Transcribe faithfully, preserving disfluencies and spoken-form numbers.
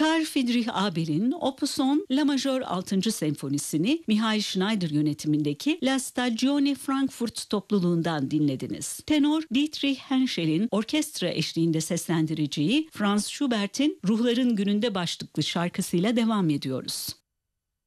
Karl Friedrich Abel'in Opus on La Majör altıncı senfonisini Mihail Schneider yönetimindeki La Stagione Frankfurt topluluğundan dinlediniz. Tenor Dietrich Henschel'in orkestra eşliğinde seslendireceği Franz Schubert'in Ruhların Günü'nde başlıklı şarkısıyla devam ediyoruz.